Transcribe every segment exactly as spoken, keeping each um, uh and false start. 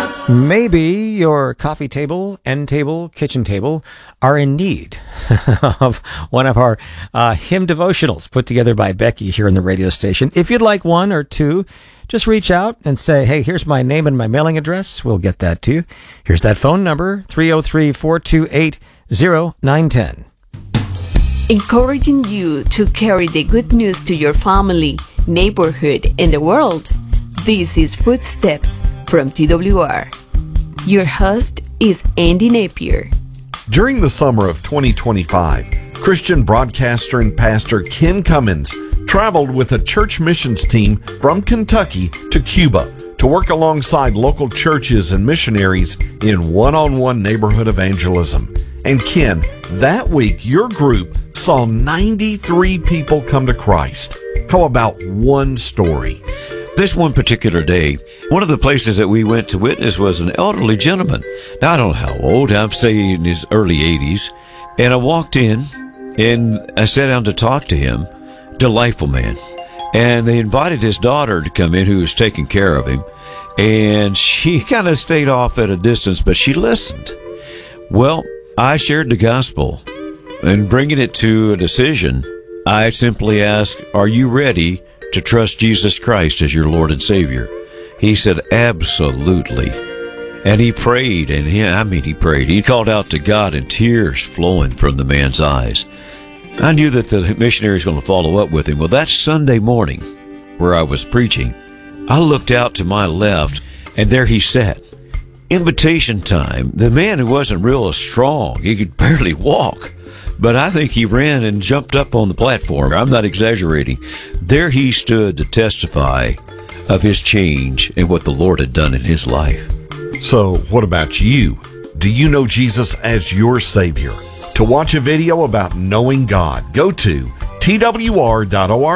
Maybe your coffee table, end table, kitchen table are in need of one of our uh, hymn devotionals put together by Becky here on the radio station. If you'd like one or two, just reach out and say, hey, here's my name and my mailing address. We'll get that to you. Here's that phone number, three oh three, four two eight, oh nine one oh. Encouraging you to carry the good news to your family, neighborhood, and the world. This is Footsteps from T W R. Your host is Andy Napier. During the summer of twenty twenty-five, Christian broadcaster and pastor Ken Cummins traveled with a church missions team from Kentucky to Cuba to work alongside local churches and missionaries in one-on-one neighborhood evangelism. And Ken, that week your group saw ninety-three people come to Christ. How about one story? This one particular day, one of the places that we went to witness was an elderly gentleman. Now, I don't know how old, I'm saying in his early eighties. And I walked in and I sat down to talk to him. Delightful man. And they invited his daughter to come in who was taking care of him. And she kind of stayed off at a distance, but she listened. Well, I shared the gospel. And bringing it to a decision, I simply asked, are you ready to trust Jesus Christ as your Lord and Savior? He said, absolutely. And he prayed, and he, I mean, he prayed. He called out to God, and tears flowing from the man's eyes. I knew that the missionary was going to follow up with him. Well, that Sunday morning, where I was preaching, I looked out to my left, and there he sat. Invitation time. The man who wasn't real strong, he could barely walk. But I think he ran and jumped up on the platform. I'm not exaggerating. There he stood to testify of his change and what the Lord had done in his life. So, what about you? Do you know Jesus as your Savior? To watch a video about knowing God, go to twr.org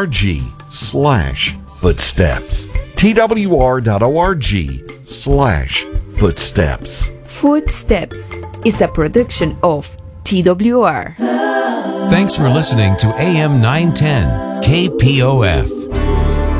slash footsteps. twr.org slash footsteps. Footsteps is a production of T W R. Thanks for listening to A M nine ten K P O F.